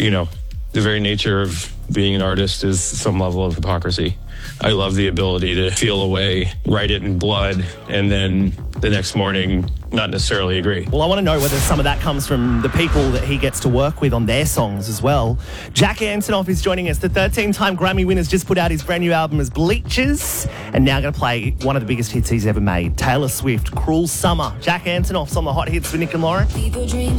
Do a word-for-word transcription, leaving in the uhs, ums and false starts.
you know, the very nature of being an artist is some level of hypocrisy. I love the ability to feel a way, write it in blood, and then the next morning not necessarily agree. Well, I want to know whether some of that comes from the people that he gets to work with on their songs as well. Jack Antonoff is joining us. The thirteen-time Grammy winner's just put out his brand new album as Bleachers, and now going to play one of the biggest hits he's ever made, Taylor Swift, Cruel Summer. Jack Antonoff's on the Hot Hits with Nick and Lauren. People dream